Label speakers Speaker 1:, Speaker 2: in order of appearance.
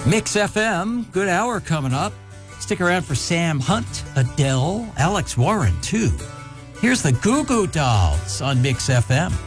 Speaker 1: Mix FM, good hour coming up. Stick around for Sam Hunt, Adele, Alex Warren, too. Here's the Goo Goo Dolls on Mix FM.